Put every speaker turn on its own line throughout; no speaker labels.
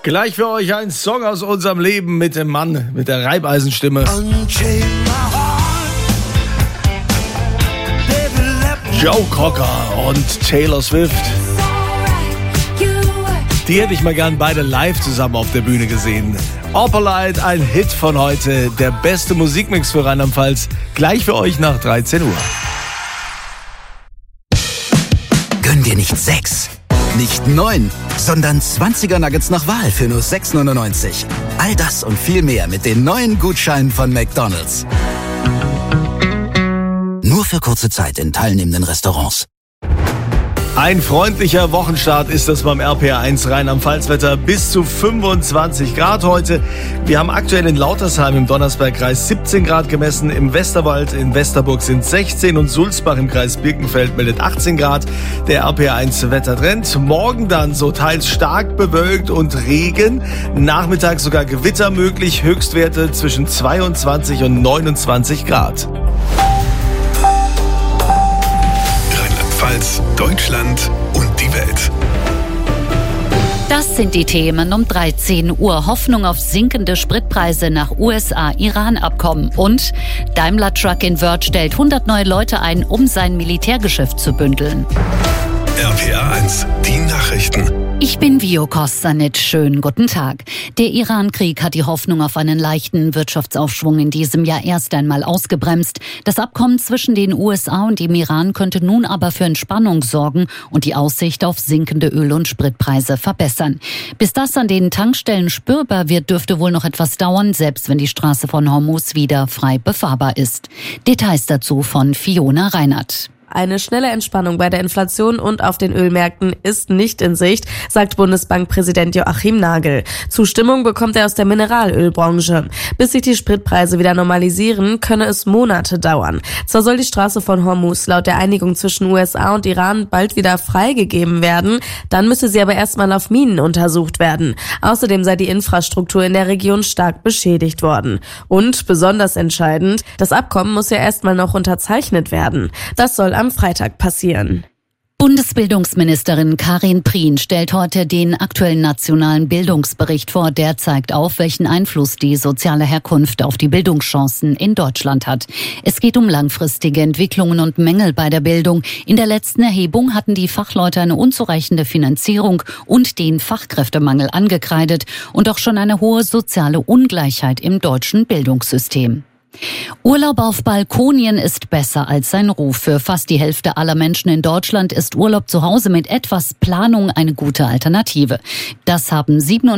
Gleich für euch ein Song aus unserem Leben mit dem Mann mit der Reibeisenstimme. Joe Cocker und Taylor Swift. Die hätte ich mal gern beide live zusammen auf der Bühne gesehen. Opalite, ein Hit von heute. Der beste Musikmix für Rheinland-Pfalz. Gleich für euch nach 13 Uhr.
Gönn dir nicht 6, nicht 9, sondern 20er Nuggets nach Wahl für nur 6,99. All das und viel mehr mit den neuen Gutscheinen von McDonald's. Nur für kurze Zeit in teilnehmenden Restaurants.
Ein freundlicher Wochenstart ist das beim RPR1 Rheinland-Pfalz-Wetter. Bis zu 25 Grad heute. Wir haben aktuell in Lautersheim im Donnersbergkreis 17 Grad gemessen. Im Westerwald in Westerburg sind 16 und Sulzbach im Kreis Birkenfeld meldet 18 Grad. Der RPR1 Wettertrend. Morgen dann so teils stark bewölkt und Regen. Nachmittags sogar Gewitter möglich. Höchstwerte zwischen 22 und 29 Grad.
Deutschland und die Welt.
Das sind die Themen um 13 Uhr. Hoffnung auf sinkende Spritpreise nach USA-Iran-Abkommen. Und Daimler Truck in Wörth stellt 100 neue Leute ein, um sein Militärgeschäft zu bündeln.
RPR1, die Nachrichten.
Ich bin Vio Kostanic. Schönen guten Tag. Der Iran-Krieg hat die Hoffnung auf einen leichten Wirtschaftsaufschwung in diesem Jahr erst einmal ausgebremst. Das Abkommen zwischen den USA und dem Iran könnte nun aber für Entspannung sorgen und die Aussicht auf sinkende Öl- und Spritpreise verbessern. Bis das an den Tankstellen spürbar wird, dürfte wohl noch etwas dauern, selbst wenn die Straße von Hormuz wieder frei befahrbar ist. Details dazu von Fiona Reinhardt.
Eine schnelle Entspannung bei der Inflation und auf den Ölmärkten ist nicht in Sicht, sagt Bundesbankpräsident Joachim Nagel. Zustimmung bekommt er aus der Mineralölbranche. Bis sich die Spritpreise wieder normalisieren, könne es Monate dauern. Zwar soll die Straße von Hormuz laut der Einigung zwischen USA und Iran bald wieder freigegeben werden, dann müsse sie aber erstmal auf Minen untersucht werden. Außerdem sei die Infrastruktur in der Region stark beschädigt worden. Und besonders entscheidend, das Abkommen muss ja erstmal noch unterzeichnet werden. Das soll am Freitag passieren.
Bundesbildungsministerin Karin Prien stellt heute den aktuellen nationalen Bildungsbericht vor. Der zeigt auf, welchen Einfluss die soziale Herkunft auf die Bildungschancen in Deutschland hat. Es geht um langfristige Entwicklungen und Mängel bei der Bildung. In der letzten Erhebung hatten die Fachleute eine unzureichende Finanzierung und den Fachkräftemangel angekreidet und auch schon eine hohe soziale Ungleichheit im deutschen Bildungssystem. Urlaub auf Balkonien ist besser als sein Ruf. Für fast die Hälfte aller Menschen in Deutschland ist Urlaub zu Hause mit etwas Planung eine gute Alternative. Das haben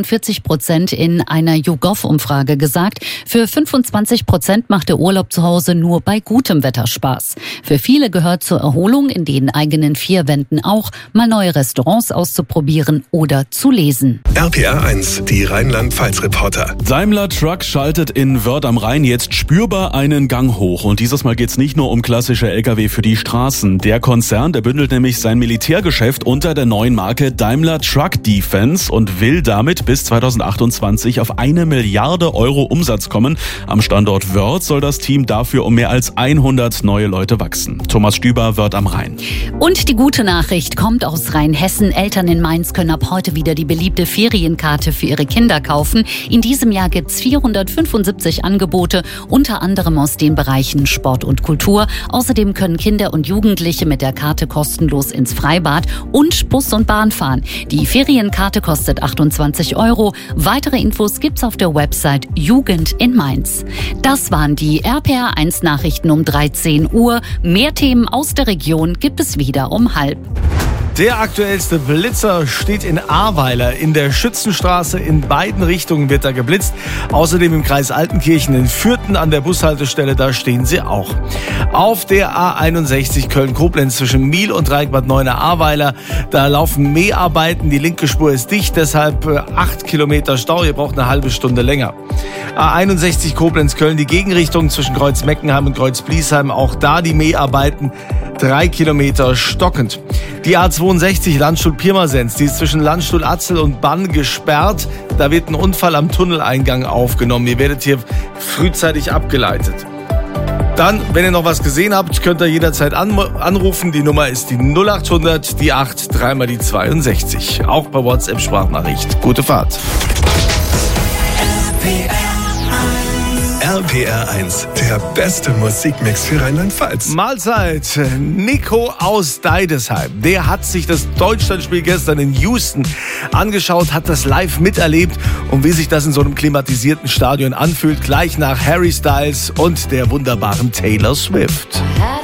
47% in einer YouGov-Umfrage gesagt. Für 25% macht der Urlaub zu Hause nur bei gutem Wetter Spaß. Für viele gehört zur Erholung in den eigenen vier Wänden auch, mal neue Restaurants auszuprobieren oder zu lesen.
RPR1, die Rheinland-Pfalz-Reporter.
Daimler Truck schaltet in Wörth am Rhein jetzt spürbar einen Gang hoch. Und dieses Mal geht's nicht nur um klassische Lkw für die Straßen. Der Konzern, der bündelt nämlich sein Militärgeschäft unter der neuen Marke Daimler Truck Defense und will damit bis 2028 auf 1 Milliarde Euro Umsatz kommen. Am Standort Wörth soll das Team dafür um mehr als 100 neue Leute wachsen. Thomas Stüber, Wörth am Rhein.
Und die gute Nachricht kommt aus Rheinhessen. Eltern in Mainz können ab heute wieder die beliebte Ferienkarte für ihre Kinder kaufen. In diesem Jahr gibt's 475 Angebote, unter anderem aus den Bereichen Sport und Kultur. Außerdem können Kinder und Jugendliche mit der Karte kostenlos ins Freibad und Bus und Bahn fahren. Die Ferienkarte kostet 28 €. Weitere Infos gibt's auf der Website Jugend in Mainz. Das waren die RPR1 Nachrichten um 13 Uhr. Mehr Themen aus der Region gibt es wieder um 12:30.
Der aktuellste Blitzer steht in Ahrweiler. In der Schützenstraße in beiden Richtungen wird da geblitzt. Außerdem im Kreis Altenkirchen in Fürthen an der Bushaltestelle, da stehen sie auch. Auf der A61 Köln-Koblenz zwischen Miel und Reicbad Neuenahr-Ahrweiler, da laufen Mäharbeiten. Die linke Spur ist dicht, deshalb 8 Kilometer Stau. Ihr braucht eine halbe Stunde länger. A61 Koblenz-Köln, die Gegenrichtung zwischen Kreuz-Meckenheim und Kreuz-Bliesheim. Auch da die Mäharbeiten, 3 Kilometer stockend. Die A62 Landstuhl-Pirmasens, die ist zwischen Landstuhl-Atzel und Bann gesperrt. Da wird ein Unfall am Tunneleingang aufgenommen. Ihr werdet hier frühzeitig abgeleitet. Dann, wenn ihr noch was gesehen habt, könnt ihr jederzeit anrufen. Die Nummer ist die 0800, die 8, 3 mal die 62. Auch per WhatsApp-Sprachnachricht. Gute Fahrt.
RPR 1, der beste Musikmix für Rheinland-Pfalz.
Mahlzeit. Nico aus Deidesheim. Der hat sich das Deutschlandspiel gestern in Houston angeschaut, hat das live miterlebt und wie sich das in so einem klimatisierten Stadion anfühlt, gleich nach Harry Styles und der wunderbaren Taylor Swift.